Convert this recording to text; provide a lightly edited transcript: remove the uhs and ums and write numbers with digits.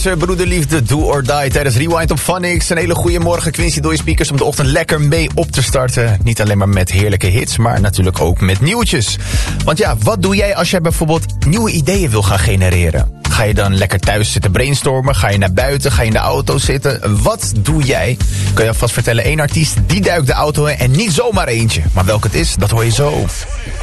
deze broederliefde Do or Die tijdens Rewind op Phonics. Een hele goede morgen, Quincy, door je speakers om de ochtend lekker mee op te starten. Niet alleen maar met heerlijke hits, maar natuurlijk ook met nieuwtjes. Want ja, wat doe jij als jij bijvoorbeeld nieuwe ideeën wil gaan genereren? Ga je dan lekker thuis zitten brainstormen? Ga je naar buiten? Ga je in de auto zitten? Wat doe jij? Kan je alvast vertellen, één artiest die duikt de auto in en niet zomaar eentje. Maar welke het is, dat hoor je zo.